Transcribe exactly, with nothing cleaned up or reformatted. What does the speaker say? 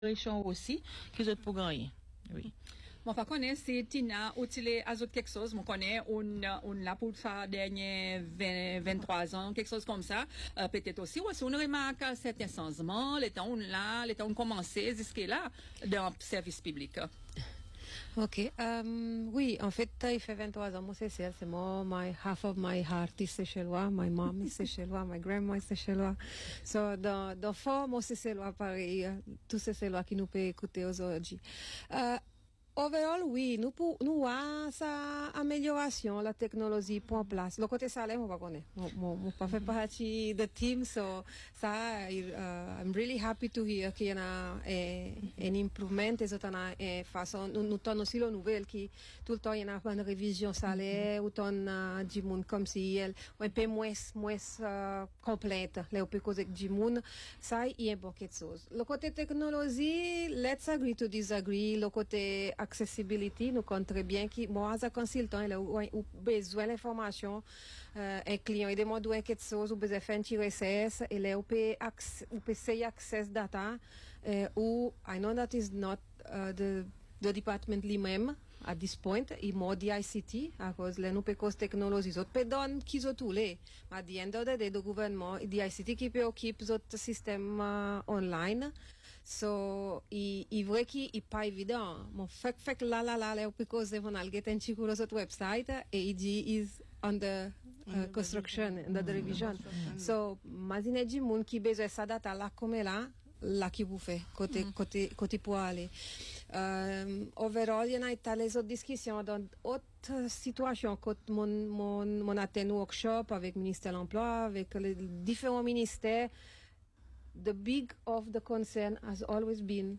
Région aussi, qui sont pour gagner. Oui. Bon, fa connaît c'est Tina outile à autre quelque chose, mon connaît on on l'a pour faire dernier vingt, vingt-trois ans, quelque chose comme ça. Euh, peut-être aussi ou si on remarque certains changements, les temps on là, les temps on commencé jusqu'à là dans le service public. Ok, um, oui, en fait, il fait vingt-trois ans, moi c'est ça, c'est moi, my half of my heart is Seychellois, my mom is Seychellois, my grandma is Seychellois. So, dans, dans fort, moi c'est Seychellois pareil, tous ces Seychellois qui nous peuvent écouter aujourd'hui. Uh, Overall, oui, nous pour nous avons sa amélioration, la technologie pour en place. Le côté salaire, on va connaître. Moi, moi, pas fait partie de team, so ça, uh, I'm really happy to hear qu'il y a eh, un improvement, et autres eh, façon, nous nous avons aussi la nouvelle qui tout le temps il y a une révision salaire, ou ton uh, du monde comme si elle un peu moins moins uh, complète, là on peut causer du monde, ça il y a beaucoup de choses. Le côté technologie, let's agree to disagree. Le côté accessibility, nous comptons très bien que moi, as un consultant, il a besoin d'informations, euh, un client, il demande quelque chose, ou besoin de faire une recherche, et là, on peut essayer access data, euh, ou, I know that is not uh, the, the department lui-même, at this point, il m'a dit I C T, à cause de nous, cause technologie, autres peut donner qu'ils ont tous les, mais à the end of the day, le gouvernement, il dit I C T qui peut occuper notre système uh, online. So, i, i vrai qu'il pas évident. Mon fait, fait là, là, là, là, because on a get un chico sur notre website, et il dit is under uh, construction, under the revision. So, imaginez du monde qui besoin sa data là, comme là, là qui vous fait, côté, côté, côté pour aller. Um, overall, il y a les autres discussions dans autres situations, quand mon, mon, mon atteint workshop avec le ministère de l'Emploi, avec les différents ministères. The big of the concern has always been